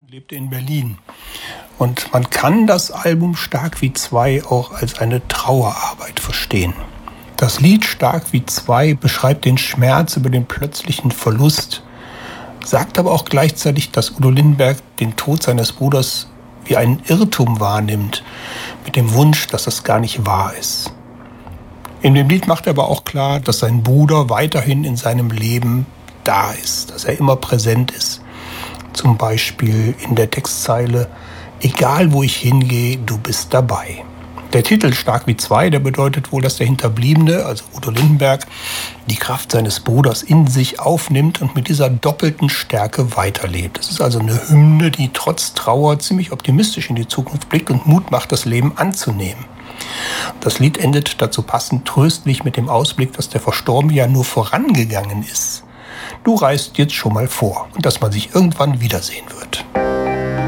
lebte in Berlin. Und man kann das Album Stark wie zwei auch als eine Trauerarbeit verstehen. Das Lied Stark wie zwei beschreibt den Schmerz über den plötzlichen Verlust, sagt aber auch gleichzeitig, dass Udo Lindenberg den Tod seines Bruders wie einen Irrtum wahrnimmt, mit dem Wunsch, dass es gar nicht wahr ist. In dem Lied macht er aber auch klar, dass sein Bruder weiterhin in seinem Leben da ist, dass er immer präsent ist. Zum Beispiel in der Textzeile: Egal wo ich hingehe, du bist dabei. Der Titel Stark wie zwei, der bedeutet wohl, dass der Hinterbliebene, also Udo Lindenberg, die Kraft seines Bruders in sich aufnimmt und mit dieser doppelten Stärke weiterlebt. Es ist also eine Hymne, die trotz Trauer ziemlich optimistisch in die Zukunft blickt und Mut macht, das Leben anzunehmen. Das Lied endet dazu passend tröstlich mit dem Ausblick, dass der Verstorbene ja nur vorangegangen ist. Du reist jetzt schon mal vor und dass man sich irgendwann wiedersehen wird.